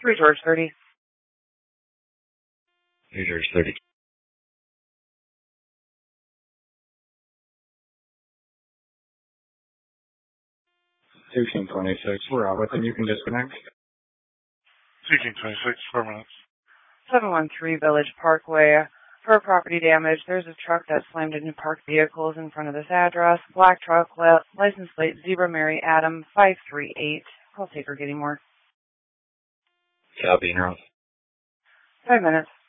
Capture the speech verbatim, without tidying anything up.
three George thirty. three George thirty. sixteen twenty-six, we're out with and you can disconnect. sixteen twenty-six, four minutes. seven one three Village Parkway. For property damage, there's a truck that slammed into parked vehicles in front of this address. Black truck, license plate Zebra Mary Adam five three eight. I'll take her getting more. Copy, you're on. Five minutes.